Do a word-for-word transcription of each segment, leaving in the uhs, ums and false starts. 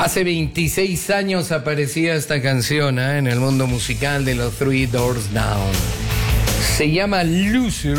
Hace veintiséis años aparecía esta canción ¿eh? en el mundo musical de los Three Doors Down. Se llama Loser.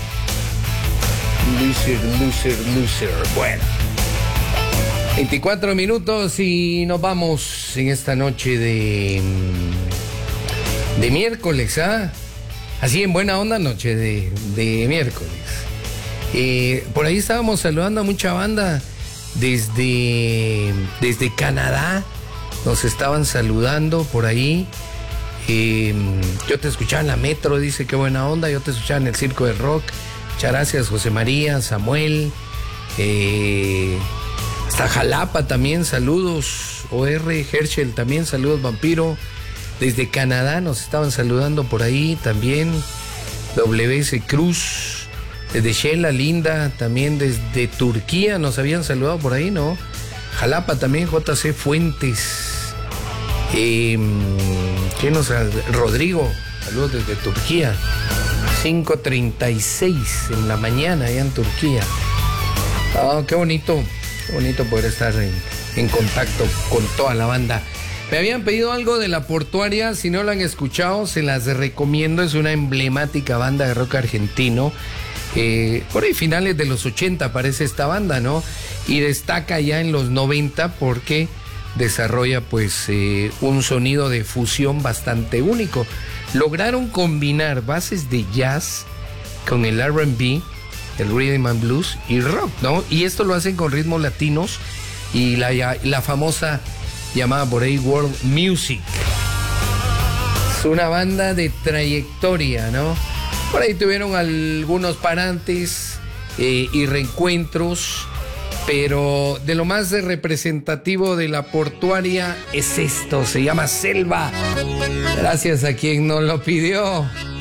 Loser, loser, loser. Bueno. veinticuatro minutos y nos vamos en esta noche de... De miércoles, ¿ah? Así en buena onda, noche de, de miércoles. Eh, por ahí estábamos saludando a mucha banda desde, desde Canadá. Nos estaban saludando por ahí. Eh, yo te escuchaba en la metro, dice qué buena onda. Yo te escuchaba en el Circo del Rock. Muchas gracias, José María, Samuel. Eh, hasta Jalapa también, saludos. O R, Herschel también, saludos, Vampiro. Desde Canadá nos estaban saludando por ahí también. W S Cruz. Desde Shela, Linda, también desde Turquía nos habían saludado por ahí, ¿no? Jalapa también, J C Fuentes. Eh, ¿Quién nos ha... Rodrigo, saludos desde Turquía. cinco treinta y seis en la mañana allá en Turquía. Oh, qué bonito, qué bonito poder estar en, en contacto con toda la banda. Me habían pedido algo de La Portuaria, si no lo han escuchado, se las recomiendo, es una emblemática banda de rock argentino. Eh, por ahí finales de los ochenta aparece esta banda, ¿no? Y destaca ya en los noventa porque desarrolla pues eh, un sonido de fusión bastante único. Lograron combinar bases de jazz con el R and B, el rhythm and blues y rock, ¿no? Y esto lo hacen con ritmos latinos y la, la famosa llamada por ahí World Music. Es una banda de trayectoria, ¿no? Por ahí tuvieron algunos parantes eh, y reencuentros, pero de lo más representativo de La Portuaria es esto, se llama Selva. Gracias a quien nos lo pidió.